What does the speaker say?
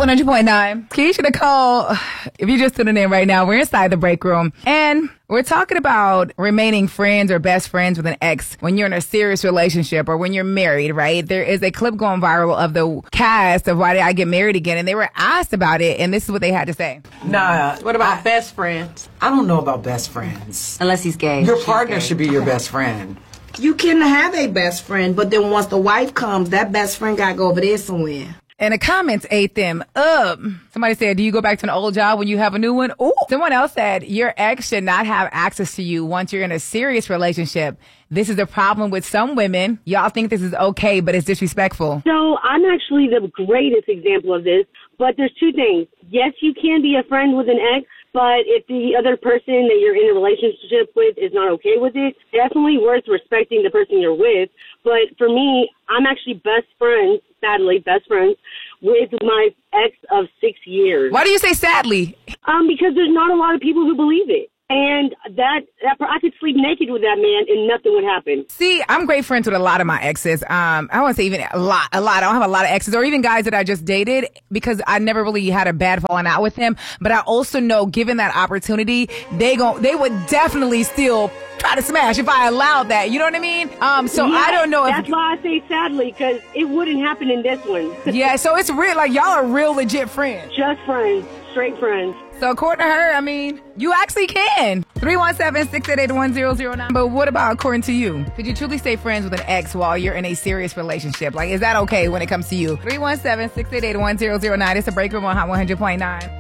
100.9. Keisha Nicole, if you're just tuning in right now, we're inside the break room. And we're talking about remaining friends or best friends with an ex when you're in a serious relationship or when you're married, right? There is a clip going viral of the cast of Why Did I Get Married Again? And they were asked about it, and this is what they had to say. Nah. What about best friends? I don't know about best friends. Unless he's gay. Your partner should be your best friend. You can have a best friend, but then once the wife comes, that best friend got to go over there somewhere. And the comments ate them up. Somebody said, do you go back to an old job when you have a new one? Ooh. Someone else said, your ex should not have access to you once you're in a serious relationship. This is a problem with some women. Y'all think this is okay, but it's disrespectful. So I'm actually the greatest example of this, but there's two things. Yes, you can be a friend with an ex, but if the other person that you're in a relationship with is not okay with it, definitely worth respecting the person you're with. But for me, I'm actually sadly best friends with my ex of 6 years. Why do you say sadly? Because there's not a lot of people who believe it. And that I could sleep naked with that man and nothing would happen. See, I'm great friends with a lot of my exes. I won't say even a lot. I don't have a lot of exes or even guys that I just dated because I never really had a bad falling out with them. But I also know, given that opportunity, they would definitely still try to smash if I allowed that. You know what I mean? So yeah, I don't know if that's why I say sadly, because it wouldn't happen in this one. Yeah, so it's real. Like, y'all are real legit friends. Just friends, straight friends. So according to her, I mean, you actually can. 317-688-1009. But what about according to you? Could you truly stay friends with an ex while you're in a serious relationship? Like, is that okay when it comes to you? 317-688-1009. It's a break room on Hot 100.9.